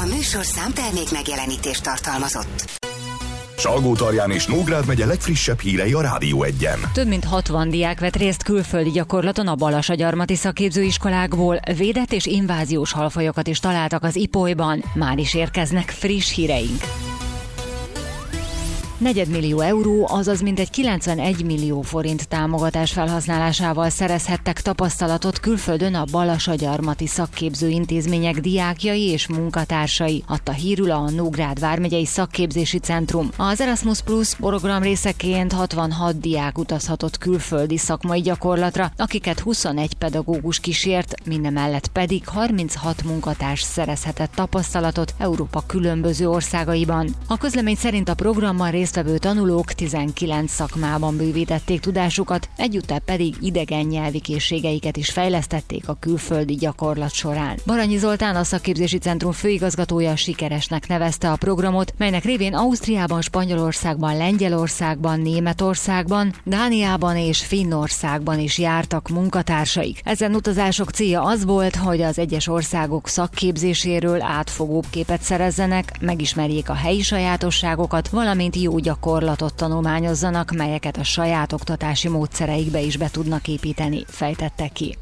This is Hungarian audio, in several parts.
műsorszám termék megjelenítést tartalmazott. Salgótarján és Nógrád megye legfrissebb hírei a Rádió 1-en. Több mint 60 diák vett részt külföldi gyakorlaton a Balassagyarmati szakképzőiskolákból, védett és inváziós halfajokat is találtak az Ipolyban. Már is érkeznek friss híreink. 4 millió euró, azaz mintegy 91 millió forint támogatás felhasználásával szerezhettek tapasztalatot külföldön a Balassagyarmati szakképzőintézmények diákjai és munkatársai, adta hírül a Nógrád vármegyei szakképzési centrum. Az Erasmus Plus program részeként 66 diák utazhatott külföldi szakmai gyakorlatra, akiket 21 pedagógus kísért, mindemellett pedig 36 munkatárs szerezhetett tapasztalatot Európa különböző országaiban. A közlemény szerint a programban résztvevő tanulók 19 szakmában bővítették tudásukat, egyúttal pedig idegen nyelvi készségeiket is fejlesztették a külföldi gyakorlat során. Baranyi Zoltán, a szakképzési centrum főigazgatója sikeresnek nevezte a programot, melynek révén Ausztriában, Spanyolországban, Lengyelországban, Németországban, Dániában és Finnországban is jártak munkatársaik. Ezen utazások célja az volt, hogy az egyes országok szakképzéséről átfogóbb képet szerezzenek, megismerjék a helyi sajátosságokat, valamint jó gyakorlatot tanulmányozzanak, melyeket a saját oktatási módszereikbe is be tudnak építeni, fejtette ki.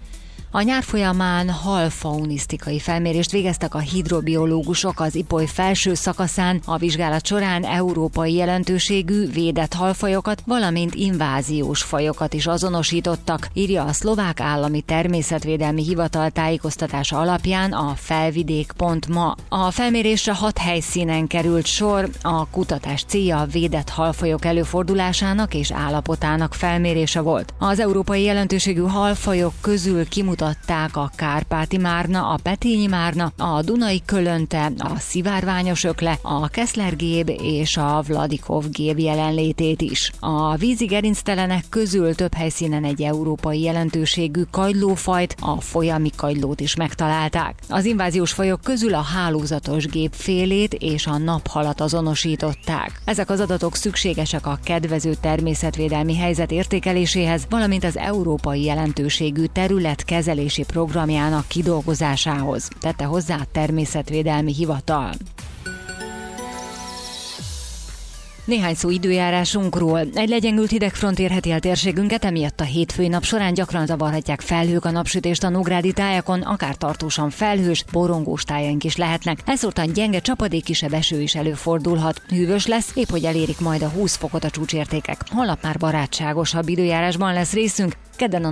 A nyár folyamán halfaunisztikai felmérést végeztek a hidrobiológusok az Ipoly felső szakaszán, a vizsgálat során európai jelentőségű védett halfajokat, valamint inváziós fajokat is azonosítottak, írja a Szlovák Állami Természetvédelmi Hivatal tájékoztatása alapján a felvidék.ma. A felmérésre 6 helyszínen került sor, a kutatás célja a védett halfajok előfordulásának és állapotának felmérése volt. Az európai jelentőségű halfajok közül kimutatták a kárpáti márna, a petényi márna, a dunai kölönte, a szivárványos ökle, a keszlergéb és a vladikov gép jelenlétét is. A vízi gerinctelenek közül több helyszínen egy európai jelentőségű kagylófajt, a folyami kagylót is megtalálták. Az inváziós fajok közül a hálózatos gépfélét és a naphalat azonosították. Ezek az adatok szükségesek a kedvező természetvédelmi helyzet értékeléséhez, valamint az európai jelentőségű területkezelési programjának kidolgozásához, tette hozzá a Természetvédelmi Hivatal. Néhány szó időjárásunkról. Egy legyengült hidegfront érheti el térségünket, emiatt a hétfői nap során gyakran zavarhatják felhők a napsütést a nógrádi tájakon, akár tartósan felhős, borongós tájaink is lehetnek. Elszórtan gyenge csapadék, kisebb eső is előfordulhat. Hűvös lesz, épp hogy elérik majd a 20 fokot a csúcsértékek. Holnap már barátságosabb időjárásban lesz részünk, kedden a